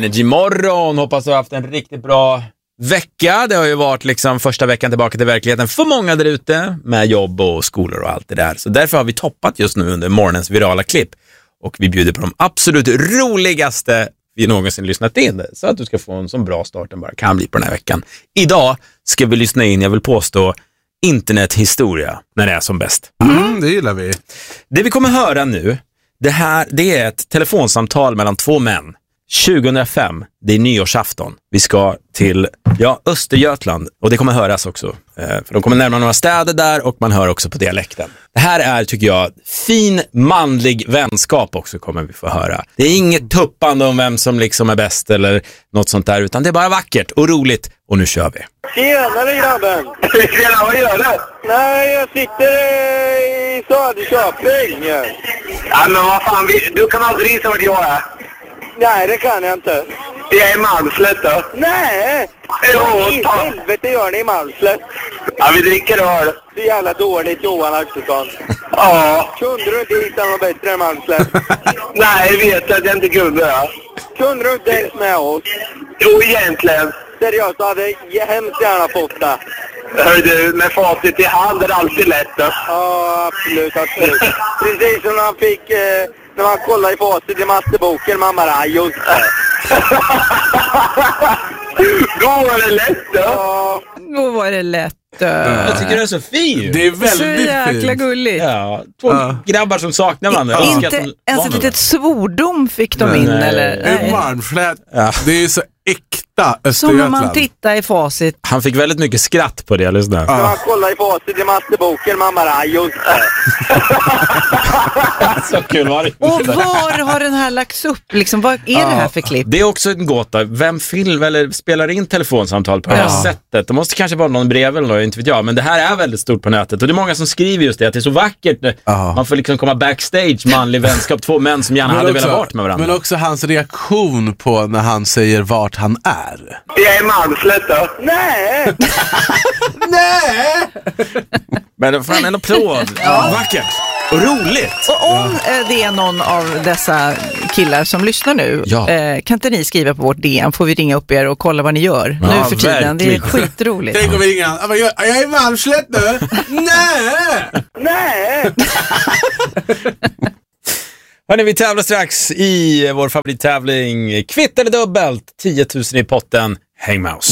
Energy morgon. Hoppas du har haft en riktigt bra vecka. Det har ju varit liksom första veckan tillbaka till verkligheten för många där ute med jobb och skolor och allt det där. Så därför har vi toppat just nu under morgonens virala klipp. Och vi bjuder på de absolut roligaste vi någonsin lyssnat in. Så att du ska få en så bra start den bara kan bli på den här veckan. Idag ska vi lyssna in, jag vill påstå, internethistoria när det är som bäst. Det gillar vi. Det vi kommer höra nu, det är ett telefonsamtal mellan två män. 2005, det är nyårsafton. Vi ska till Östergötland och det kommer höras också. För de kommer närmare några städer där och man hör också på dialekten. Det här är, tycker jag, fin manlig vänskap också kommer vi få höra. Det är inget tuppande om vem som liksom är bäst eller något sånt där, utan det är bara vackert och roligt. Och nu kör vi. Tjenare grabben! Tjena, vad gör du? Nej, jag sitter i Söderköping. Ja, men vad fan, du kan aldrig gissa vart jag är. Nej, det kan jag inte. Jag är i Malmslätt då. Nej! Jo, I ta. helvete gör ni i Malmslätt. Ja, vi dricker öl. Det är jävla dåligt, Johan Axelsson. Ja. Kunde du inte hitta något bättre än Malmslätt? Nej, jag vet att jag inte kunde det. Kunde du inte ens med oss? Jo, egentligen. Seriöst, jag hade hemskt gärna fått det. Hör du, med facit i hand är det alltid lätt då. Ja, absolut. Precis som när han fick... när man kollar i facit i matteboken, mamma Rajos. Då var det lätt då. Ja. Då var det lätt. Jag tycker det är så fint. Det är väldigt Så jäkla fint. gulligt. Ja, två grabbar som saknar varandra. Inte ens ett litet svordom fick de in, eller? Det är Malmslätt. Ja. Det är så äkta Som om man Östergötland. tittar i facit. Han fick väldigt mycket skratt på det, lyssna. När man kollar i facit i matteboken, mamma Rajos. Så kul var det. Och var har den här lagts upp? Liksom, vad är det här för klipp? Det är också en gåta. Vem film eller spelar in telefonsamtal på det här sättet? Det måste kanske vara någon brev eller något, inte vet jag. Men det här är väldigt stort på nätet. Och det är många som skriver just det, att det är så vackert. Man får liksom komma backstage, manlig vänskap, två män som gärna hade velat vara med varandra. Men också hans reaktion på när han säger vart han är. Jag är i Malmslätt då. Nej! Nej! Men fan, en applåd. Vackert. Och roligt. Och om det är någon av dessa killar som lyssnar nu, kan inte ni skriva på vårt DM, får vi ringa upp er och kolla vad ni gör nu för tiden. Det är skitroligt. Tänk om vi ringer han. Jag är i Malmslätt nu. Nej! Nej! Hörrni, vi tävlar strax i vår favorittävling Kvitt eller dubbelt. 10 000 i potten. Häng med oss.